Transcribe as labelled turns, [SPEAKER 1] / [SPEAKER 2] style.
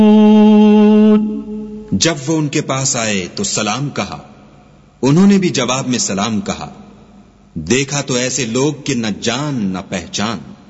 [SPEAKER 1] जब वो उनके पास आए तो सलाम कहा, उन्होंने भी जवाब में सलाम कहा। देखा तो ऐसे लोग कि न जान न पहचान।